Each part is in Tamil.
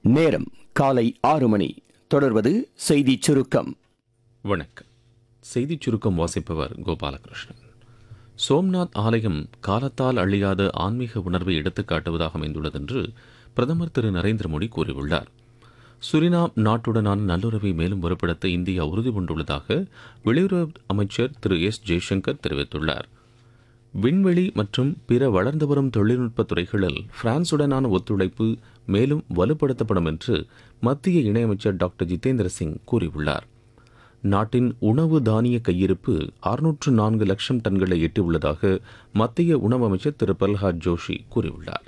நேரம் காலை 6 மணி. தொடர்வது செய்திச் சுருக்கம். வணக்கம். செய்திச் சுருக்கம் வாசிப்பவர் கோபாலகிருஷ்ணன். சோம்நாத் ஆலயம் காலத்தால் அழியாத ஆன்மீக உணர்வை எடுத்துக் காட்டுவதாக அமைந்துள்ளது என்று பிரதமர் திரு நரேந்திர மோடி கூறியுள்ளார். சுரினாம் நாட்டுடனான நல்லுறவை மேலும் வலுப்படுத்த இந்தியா உறுதி பூண்டுள்ளதாக வெளியுறவு அமைச்சர் திரு எஸ் ஜெய்சங்கர் தெரிவித்துள்ளார். விண்வெளி மற்றும் பிற வளர்ந்து வரும் தொழில்நுட்ப துறைகளில் பிரான்சுடனான ஒத்துழைப்பு மேலும் வலுப்படுத்தப்படும் என்று மத்திய இணையமைச்சர் டாக்டர் ஜிதேந்திர சிங் கூறியுள்ளார். நாட்டின் உணவு தானிய கையிருப்பு 604 லட்சம் டன்களை எட்டியுள்ளதாக மத்திய உணவு அமைச்சர் திரு பிரல்ஹாத் ஜோஷி கூறியுள்ளார்.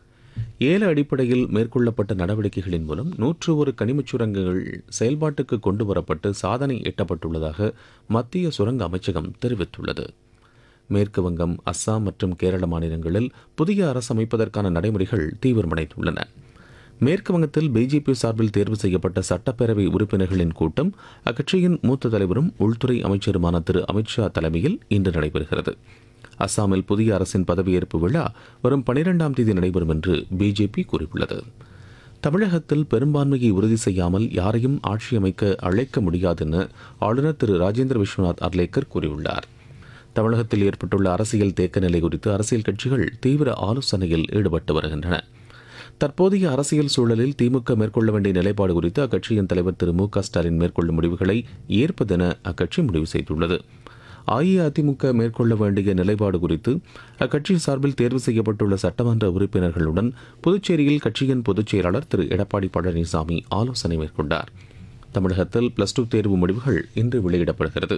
ஏல அடிப்படையில் மேற்கொள்ளப்பட்ட நடவடிக்கைகளின் மூலம் 101 கனிமச் சுரங்கங்கள் செயல்பாட்டுக்கு கொண்டுவரப்பட்டு சாதனை எட்டப்பட்டுள்ளதாக மத்திய சுரங்க அமைச்சகம் தெரிவித்துள்ளது. மேற்கு வங்கம், அஸ்ஸாம் மற்றும் கேரள மாநிலங்களில் புதிய அரசு அமைப்பதற்கான நடைமுறைகள் தீவிரமடைந்துள்ளன. மேற்கு வங்கத்தில் பிஜேபி சார்பில் தேர்வு செய்யப்பட்ட சட்டப்பேரவை உறுப்பினர்களின் கூட்டம் அக்கட்சியின் மூத்த தலைவரும் உள்துறை அமைச்சருமான திரு அமித்ஷா தலைமையில் இன்று நடைபெறுகிறது. அஸ்ஸாமில் புதிய அரசின் பதவியேற்பு விழா வரும் 12ஆம் தேதி நடைபெறும் என்று பிஜேபி கூறியுள்ளது. தமிழகத்தில் பெரும்பான்மையை உறுதி செய்யாமல் யாரையும் ஆட்சி அமைக்க அழைக்க முடியாது என ஆளுநர் திரு ராஜேந்திர விஸ்வநாத் அர்லேக்கர் கூறியுள்ளார். தமிழகத்தில் ஏற்பட்டுள்ள அரசியல் தேக்க நிலை குறித்து அரசியல் கட்சிகள் தீவிர ஆலோசனையில் ஈடுபட்டு வருகின்றன. தற்போதைய அரசியல் சூழலில் திமுக மேற்கொள்ள வேண்டிய நிலைப்பாடு குறித்து அக்கட்சியின் தலைவர் திரு மு க ஸ்டாலின் மேற்கொள்ளும் முடிவுகளை ஏற்பதென அக்கட்சி முடிவு செய்துள்ளது. அஇஅதிமுக மேற்கொள்ள வேண்டிய நிலைப்பாடு குறித்து அக்கட்சி சார்பில் தேர்வு செய்யப்பட்டுள்ள சட்டமன்ற உறுப்பினர்களுடன் புதுச்சேரியில் கட்சியின் பொதுச் செயலாளர் திரு எடப்பாடி பழனிசாமி ஆலோசனை மேற்கொண்டார். தமிழகத்தில் +2 தேர்வு முடிவுகள் இன்று வெளியிடப்படுகிறது.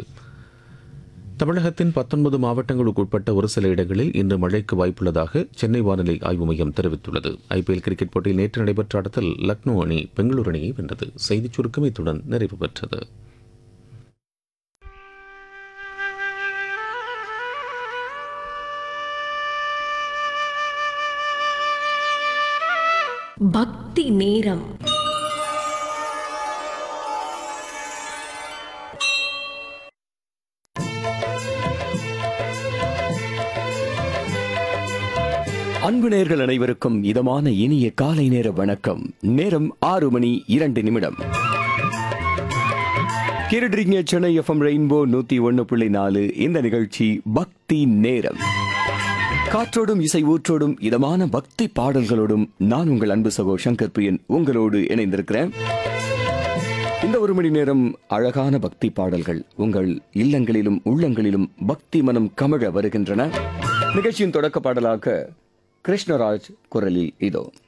தமிழகத்தின் 19 மாவட்டங்களுக்கு உட்பட்ட ஒரு சில இடங்களில் இன்று மழைக்கு வாய்ப்புள்ளதாக சென்னை வானிலை ஆய்வு மையம் தெரிவித்துள்ளது. IPL கிரிக்கெட் போட்டியில் நேற்று நடைபெற்ற ஆட்டத்தில் லக்னோ அணி பெங்களூரு அணியை வென்றது. செய்திச் சுருக்கம் இத்துடன் நிறைவு பெற்றது. பக்தி நேரம். அன்பு நேயர்கள் அனைவருக்கும் இதமான இனிய காலை நேர வணக்கம். நேரம் 6 மணி 2 நிமிடம். கேட்டுறீங்க சென்னை FM ரெயின்போ 101.4. இந்த நிகழ்ச்சி பக்தி நேரம். காற்றோடும் இசை ஊற்றோடும் இதமான பக்தி பாடல்களோடும் நான் உங்கள் அன்பு சகோ சங்கர் பிரியன் உங்களோடு இணைந்திருக்கிறேன். இந்த 1 மணி நேரம் அழகான பக்தி பாடல்கள் உங்கள் இல்லங்களிலும் உள்ளங்களிலும் பக்தி மனம் கமழ வருகின்றன. நிகழ்ச்சியின் தொடக்க பாடலாக கிருஷ்ணராஜ் குரலில் இதோ.